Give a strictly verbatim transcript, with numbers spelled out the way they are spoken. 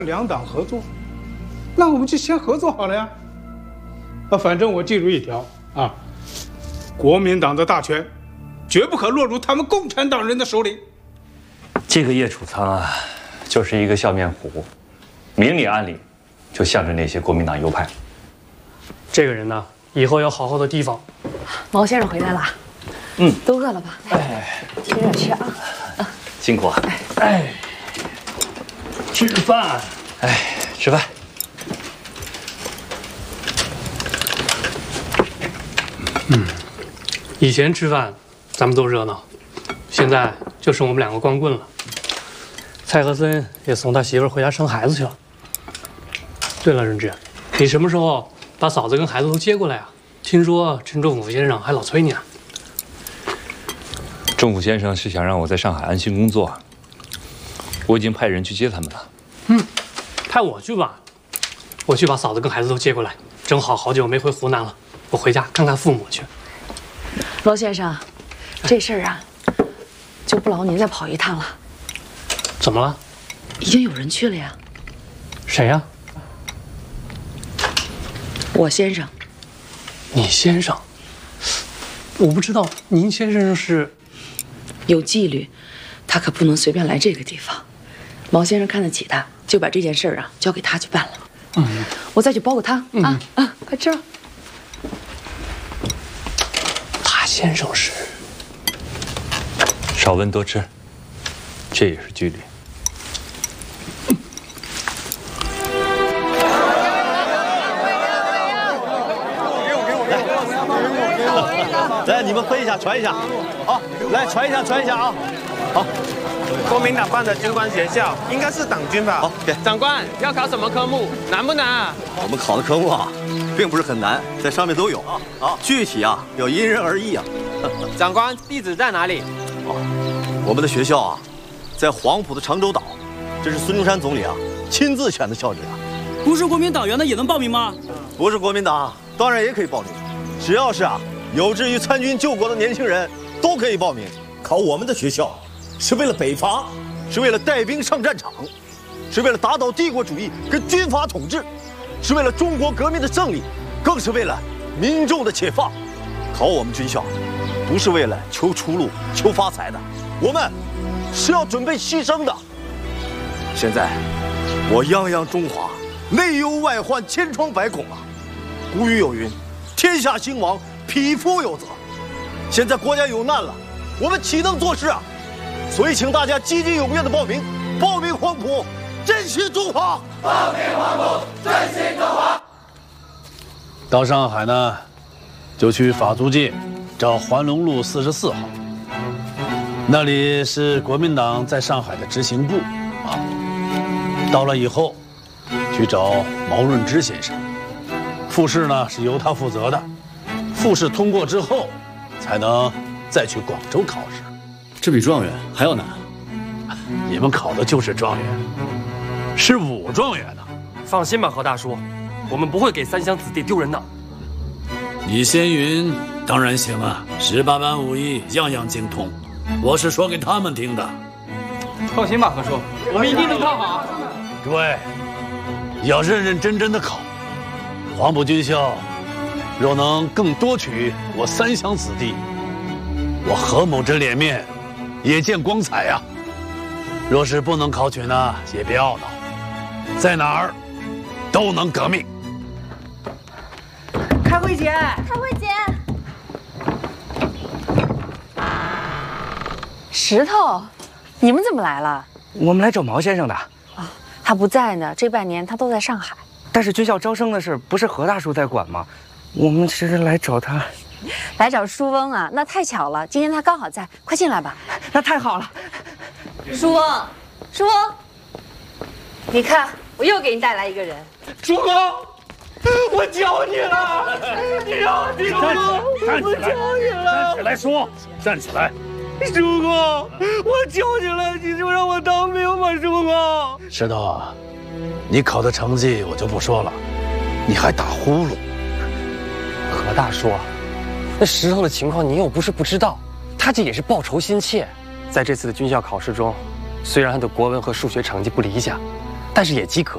两党合作，那我们就先合作好了呀。啊，反正我记住一条啊，国民党的大权绝不可落入他们共产党人的手里。 这个叶楚仓啊，就是一个笑面虎，明里暗里就向着那些国民党右派。 这个人呢，以后要好好的提防。 毛先生回来了， 嗯， 都饿了吧？ 哎， 接着吃啊！ 啊，辛苦啊！ 哎，吃饭， 哎，吃饭。 嗯，以前吃饭咱们都热闹，现在就剩我们两个光棍了。蔡和森也送他媳妇回家生孩子去了。对了，任志，你什么时候把嫂子跟孩子都接过来啊？听说陈仲甫先生还老催你呢。 仲甫先生是想让我在上海安心工作，我已经派人去接他们了。 嗯，派我去吧，我去把嫂子跟孩子都接过来。正好好久没回湖南了，我回家看看父母去。 罗先生，这事儿啊，就不劳您再跑一趟了。 怎么了？ 已经有人去了呀。 谁呀？ 我先生。 你先生？我不知道，您先生是？ 有纪律，他可不能随便来这个地方。毛先生看得起他，就把这件事儿啊交给他去办了。嗯，我再去煲个汤、嗯、啊啊！快吃吧。 他先生是？ 少温多吃，这也是纪律。 来，你们分一下，传一下。好，来传一下，传一下啊。好， 国民党办的军官学校应该是党军吧？ 好，给长官要考什么科目？难不难啊？ 我们考的科目啊，并不是很难，在上面都有啊。好，具体啊要因人而异啊。 长官，地址在哪里？ 哦，我们的学校啊，在黄埔的长洲岛，这是孙中山总理啊亲自选的校址啊。 不是国民党员的也能报名吗？ 不是国民党，当然也可以报名，只要是啊。有志于参军救国的年轻人都可以报名。考我们的学校，是为了北伐，是为了带兵上战场，是为了打倒帝国主义跟军阀统治，是为了中国革命的胜利，更是为了民众的解放。考我们军校，不是为了求出路、求发财的，我们是要准备牺牲的。现在，我泱泱中华，内忧外患，千疮百孔啊！古语有云：“天下兴亡，匹夫有责。”现在国家有难了，我们岂能坐视啊？所以，请大家积极踊跃的报名，报名黄埔，振兴中华！报名黄埔，振兴中华！ 到上海呢，就去法租界找环龙路四十四号，那里是国民党在上海的执行部啊。到了以后，去找毛润之先生，复试呢是由他负责的。复试通过之后，才能再去广州考试。 这比状元还要难。 你们考的就是状元，是武状元呢。 放心吧，何大叔，我们不会给三乡子弟丢人的。 李先云当然行啊，十八般武艺样样精通，我是说给他们听的。 放心吧，何叔，我们一定能考好。 对，要认认真真的考。黄埔军校若能更多取我三乡子弟，我何某这脸面也见光彩呀、啊。若是不能考取呢，也别懊恼，在哪儿都能革命。 开会姐， 开会姐。石头，你们怎么来了？ 我们来找毛先生的。 啊、哦，他不在呢，这半年他都在上海。 但是军校招生的事不是何大叔在管吗？我们是来找他， 来找书翁啊，那太巧了，今天他刚好在，快进来吧。 那太好了。 书翁，书翁，你看，我又给你带来一个人。 书翁，我求你了，你让我听我，我求你了， 站起来说，站起来。 叔公，我求你了，你就让我当兵吧，叔公。 石头，你考的成绩我就不说了，你还打呼噜。 何大叔，那石头的情况您又不是不知道，他这也是报仇心切。在这次的军校考试中，虽然他的国文和数学成绩不理想，但是也及格。